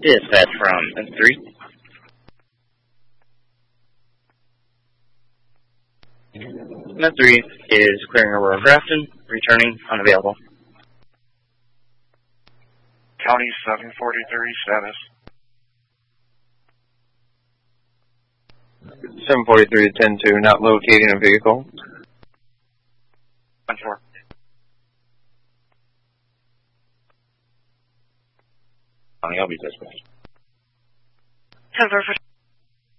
Dispatch from M3. M3 is clearing over Grafton, returning unavailable. County 743 status. 743 to 10-2, not locating a vehicle. 10-4. County, I'll be dispatched. 10-4.